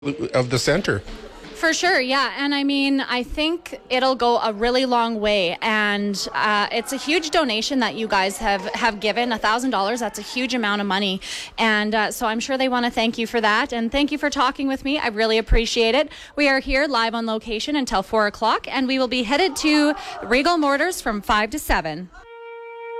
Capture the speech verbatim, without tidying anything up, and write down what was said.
of the center. For sure, yeah. And I mean, I think it'll go a really long way. And uh, it's a huge donation that you guys have, have given, one thousand dollars. That's a huge amount of money. And uh, so I'm sure they want to thank you for that. And thank you for talking with me. I really appreciate it. We are here live on location until four o'clock, and we will be headed to Regal Mortars from five to seven.